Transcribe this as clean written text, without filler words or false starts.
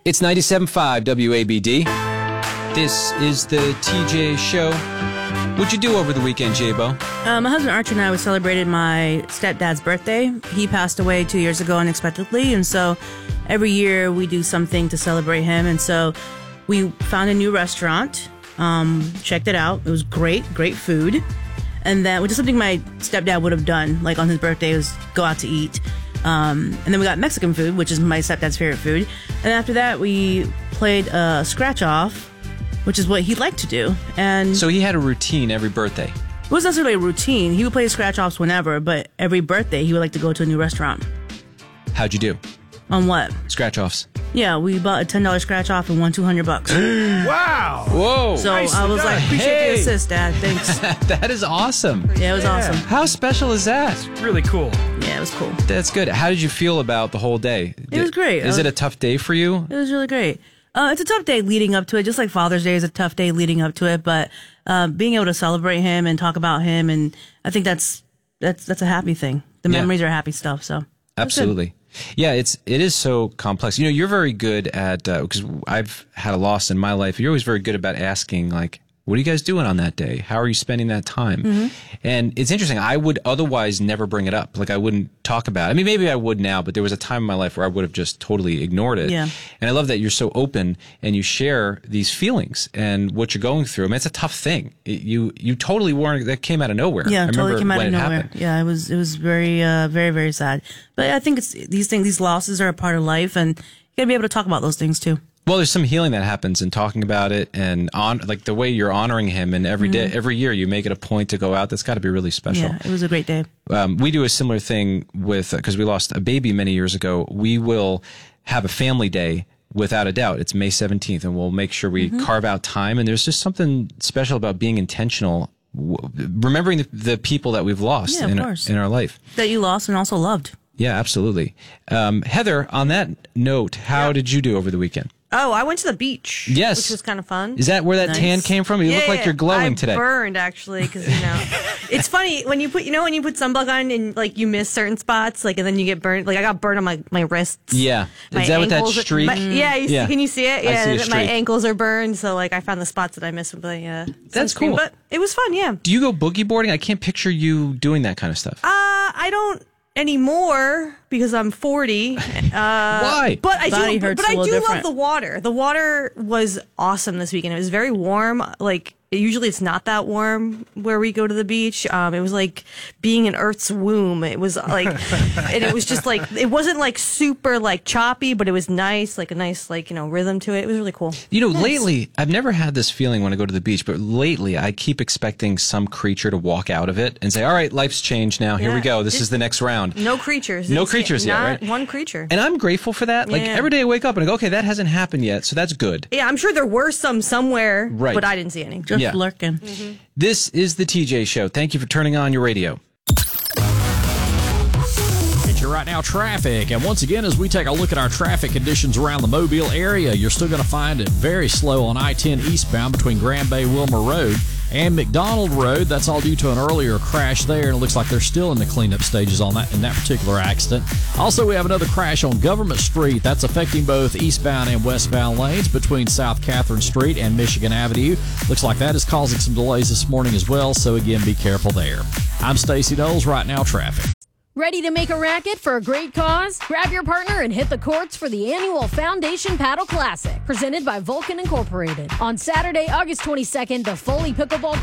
It's 97.5 WABD. This is the TJ Show. What'd you do over the weekend, J-Bo? My husband Archer and I celebrated my stepdad's birthday. He passed away 2 years ago unexpectedly, and so every year we do something to celebrate him. And so we found a new restaurant, checked it out. It was great food. And then, which is something my stepdad would have done, like on his birthday, was go out to eat. And then we got Mexican food, which is my stepdad's favorite food. And after that, we played scratch off, which is what he liked to do. And so he had a routine every birthday. It wasn't necessarily a routine. He would play scratch offs whenever, but every birthday he would like to go to a new restaurant. How'd you do? On what? Scratch offs. Yeah, we bought a $10 scratch off and won $200. Wow! Whoa! So I was like, appreciate the assist, Dad. Thanks. That is awesome. Yeah, it was awesome. How special is that? Really cool. Yeah, it was cool. That's good. How did you feel about the whole day? It was great. Is it a tough day for you? It was really great. It's a tough day leading up to it, just like Father's Day is a tough day leading up to it. But being able to celebrate him and talk about him, and I think that's a happy thing. The memories are happy stuff. So absolutely. Yeah, it is so complex. You know, you're very good at, because I've had a loss in my life, you're always very good about asking, like, what are you guys doing on that day? How are you spending that time? Mm-hmm. And it's interesting. I would otherwise never bring it up. Like, I wouldn't talk about it. I mean, maybe I would now, but there was a time in my life where I would have just totally ignored it. Yeah. And I love that you're so open and you share these feelings and what you're going through. I mean, it's a tough thing. You totally weren't, that came out of nowhere. Yeah, I totally came out of nowhere. Happened. Yeah, it was very, very, very sad. But I think it's these losses are a part of life, and you gotta be able to talk about those things too. Well, there's some healing that happens in talking about it, and like the way you're honoring him, and every day, every year you make it a point to go out. That's got to be really special. Yeah, it was a great day. We do a similar thing with, because we lost a baby many years ago. We will have a family day without a doubt. It's May 17th, and we'll make sure we carve out time. And there's just something special about being intentional, remembering the people that we've lost in our life. That you lost and also loved. Yeah, absolutely. Heather, on that note, how did you do over the weekend? Oh, I went to the beach. Yes. Which was kind of fun. Is that where that tan came from? You look like you're glowing today. I burned, actually, because, it's funny when you put sunblock on and, like, you miss certain spots, like, and then you get burned. Like, I got burned on my wrists. Yeah. Is that with that streak? Yeah, can you see it? Yeah, I see a streak. My ankles are burned, so, like, I found the spots that I missed with the That's sunscreen. cool. But it was fun, yeah. Do you go boogie boarding? I can't picture you doing that kind of stuff. I don't anymore because I'm 40. Why? But I do love the water. The water was awesome this weekend. It was very warm. Like, usually it's not that warm where we go to the beach. It was like being in Earth's womb. It was like, and it was just like, it wasn't like super like choppy, but it was nice, like a nice, like, rhythm to it. It was really cool. Lately, I've never had this feeling when I go to the beach, but lately I keep expecting some creature to walk out of it and say, all right, life's changed now. Here we go. This is the next round. No creatures. No creatures yet, right? Not one creature. And I'm grateful for that. Like, every day I wake up and I go, okay, that hasn't happened yet, so that's good. Yeah, I'm sure there were some somewhere, right, but I didn't see any. Just lurking. Mm-hmm. This is the TJ Show. Thank you for turning on your radio. It's your Right Now traffic. And once again, as we take a look at our traffic conditions around the Mobile area, you're still going to find it very slow on I-10 eastbound between Grand Bay Wilmer Road and McDonald Road. That's all due to an earlier crash there, and it looks like they're still in the cleanup stages on that in that particular accident. Also, we have another crash on Government Street. That's affecting both eastbound and westbound lanes between South Catherine Street and Michigan Avenue. Looks like that is causing some delays this morning as well, so again, be careful there. I'm Stacey Knowles, Right Now Traffic. Ready to make a racket for a great cause? Grab your partner and hit the courts for the annual Foundation Paddle Classic, presented by Vulcan Incorporated. On Saturday, August 22nd, the Foley Pickleball